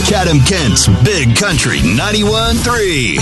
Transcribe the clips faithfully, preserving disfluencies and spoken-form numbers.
Chatham-Kent's Big Country ninety-one point three.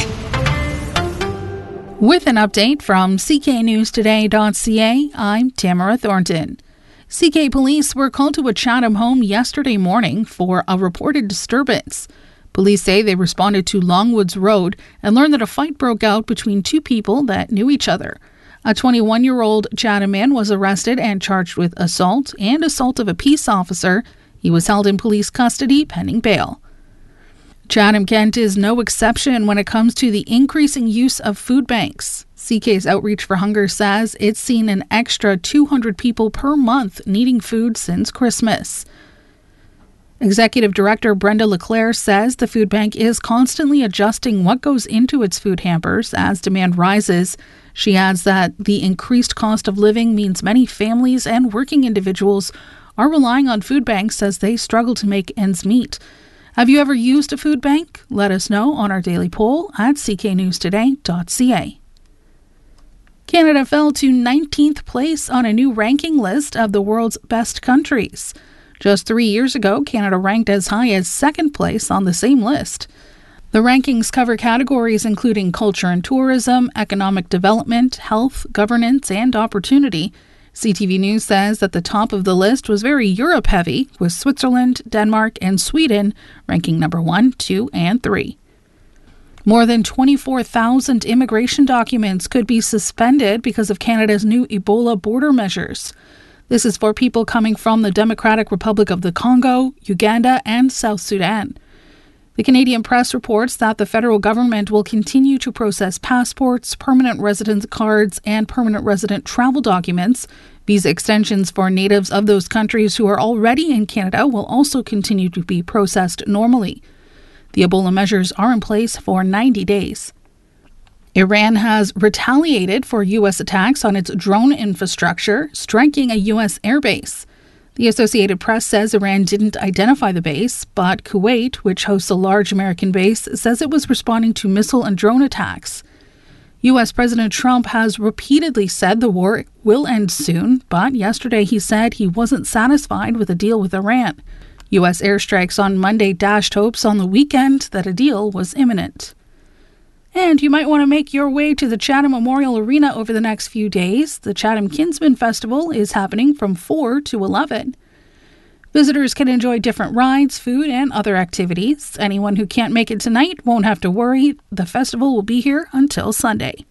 With an update from C K News Today dot C A, I'm Tamara Thornton. C K police were called to a Chatham home yesterday morning for a reported disturbance. Police say they responded to Longwoods Road and learned that a fight broke out between two people that knew each other. A twenty-one-year-old Chatham man was arrested and charged with assault and assault of a peace officer. He was held in police custody pending bail. Chatham-Kent is no exception when it comes to the increasing use of food banks. C K's Outreach for Hunger says it's seen an extra two hundred people per month needing food since Christmas. Executive Director Brenda Leclerc says the food bank is constantly adjusting what goes into its food hampers as demand rises. She adds that the increased cost of living means many families and working individuals are relying on food banks as they struggle to make ends meet. Have you ever used a food bank? Let us know on our daily poll at C K News Today dot C A. Canada fell to nineteenth place on a new ranking list of the world's best countries. Just three years ago, Canada ranked as high as second place on the same list. The rankings cover categories including culture and tourism, economic development, health, governance, and opportunity. C T V News says that the top of the list was very Europe-heavy, with Switzerland, Denmark, and Sweden ranking number one, two, and three. More than twenty-four thousand immigration documents could be suspended because of Canada's new Ebola border measures. This is for people coming from the Democratic Republic of the Congo, Uganda, and South Sudan. The Canadian Press reports that the federal government will continue to process passports, permanent residence cards, and permanent resident travel documents. Visa extensions for natives of those countries who are already in Canada will also continue to be processed normally. The Ebola measures are in place for ninety days. Iran has retaliated for U S attacks on its drone infrastructure, striking a U S airbase. The Associated Press says Iran didn't identify the base, but Kuwait, which hosts a large American base, says it was responding to missile and drone attacks. U S President Trump has repeatedly said the war will end soon, but yesterday he said he wasn't satisfied with a deal with Iran. U S airstrikes on Monday dashed hopes on the weekend that a deal was imminent. And you might want to make your way to the Chatham Memorial Arena over the next few days. The Chatham Kinsman Festival is happening from four to eleven. Visitors can enjoy different rides, food, and other activities. Anyone who can't make it tonight won't have to worry. The festival will be here until Sunday.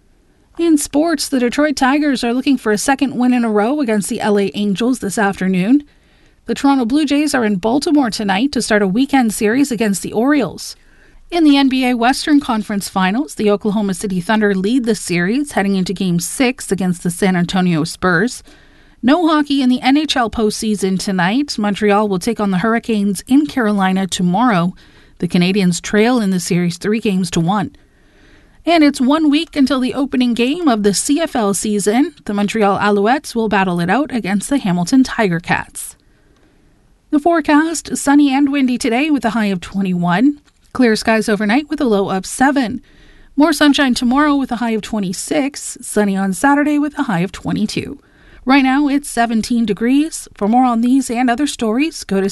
In sports, the Detroit Tigers are looking for a second win in a row against the L A Angels this afternoon. The Toronto Blue Jays are in Baltimore tonight to start a weekend series against the Orioles. In the N B A Western Conference Finals, the Oklahoma City Thunder lead the series heading into Game six against the San Antonio Spurs. No hockey in the N H L postseason tonight. Montreal will take on the Hurricanes in Carolina tomorrow. The Canadiens trail in the series three games to one. And it's one week until the opening game of the C F L season. The Montreal Alouettes will battle it out against the Hamilton Tiger Cats. The forecast, sunny and windy today with a high of twenty-one. Clear skies overnight with a low of seven. More sunshine tomorrow with a high of twenty-six. Sunny on Saturday with a high of twenty-two. Right now it's seventeen degrees. For more on these and other stories, go to